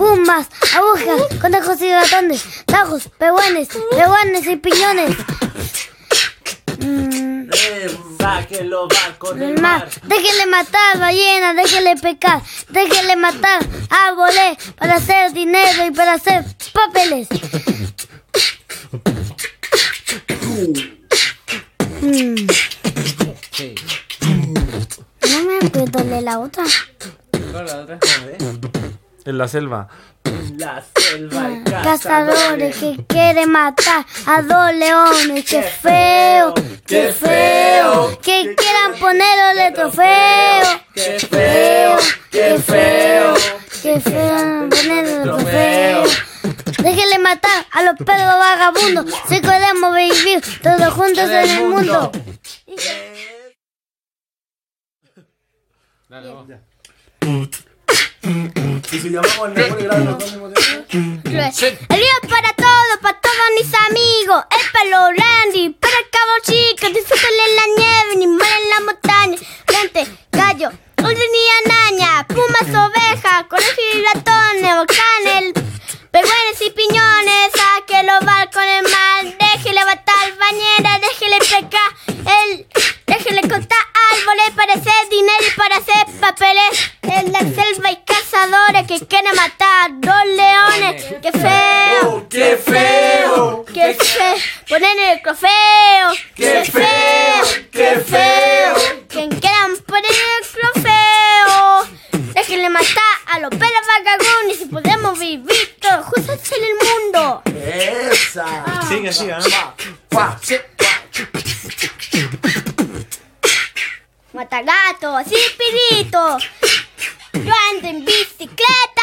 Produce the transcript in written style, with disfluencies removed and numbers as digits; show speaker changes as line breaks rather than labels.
pumas, agujas, conejos y ratones, tajos, pehuenes y piñones.
Sáquelo va con el
mar. Déjele matar ballenas, déjele pecar, déjele matar árboles para hacer dinero y para hacer papeles. No me acuerdo de la otra.
¿Cuál la otra?
En la selva.
La selva hay
Cazadores que quieren matar a 2 leones. ¡Qué feo! ¡Qué feo! Que quieran ponerle trofeo.
¡Qué feo! ¡Qué feo!
¡Qué feo! Ponerle trofeo. Déjenle matar a los perros vagabundos si queremos vivir todos juntos en el mundo.
Dale, vamos.
Y si llamamos al mejor grado, nos ponemos de...
El día para todos mis amigos. Es para los Randy, para el cabo chico. Disfruten en la nieve, animal en la montaña. Lente, gallo, dulce y anaña. Pumas, ovejas, conejos y ratones. Volcanes, pehuenes y piñones. Sáquelo va con el mar. Déjele matar bañera, déjele pecar. Déjele cortar árboles para hacer dinero y para hacer papeles. En la selva hay cazadores que quieren matar 2 leones. ¡Qué feo!
¡Qué feo!
¡Qué feo! Ponen el trofeo.
¡Qué feo! ¡Qué feo!
Quien quieran poner el trofeo. Déjenle matar a los perros vagabundos y podemos vivir todos juntos en el mundo.
¡Esa!
Sigue, sigue, ¿no?
Mata gatos y piritos. Yo ando en bicicleta.